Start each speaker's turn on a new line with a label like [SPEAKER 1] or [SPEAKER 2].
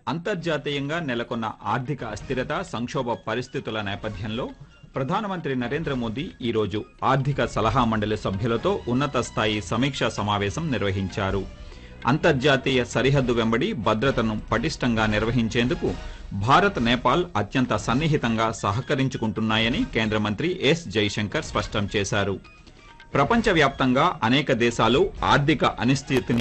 [SPEAKER 1] అంతర్జాతీయంగా నెలకొన్న ఆర్థిక అస్థిరత సంక్షోభ పరిస్థితుల నేపథ్యంలో ప్రధానమంత్రి నరేంద్ర మోదీ ఈరోజు ఆర్థిక సలహా మండలి సభ్యులతో ఉన్నత స్థాయి సమీక్షా సమావేశం నిర్వహించారు. అంతర్జాతీయ సరిహద్దు వెంబడి భద్రతను పటిష్టంగా నిర్వహించేందుకు భారత్ నేపాల్ అత్యంత సన్నిహితంగా సహకరించుకుంటున్నాయని కేంద్ర మంత్రి ఎస్ జైశంకర్ స్పష్టం చేశారు. ప్రపంచవ్యాప్తంగా అనేక దేశాలు ఆర్థిక అనిశ్చితిని